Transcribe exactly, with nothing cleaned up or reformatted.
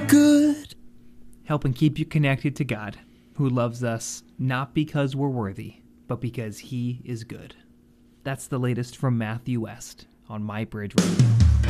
good. Helping keep you connected to God, who loves us not because we're worthy, but because he is good. That's the latest from Matthew West on My Bridge Radio.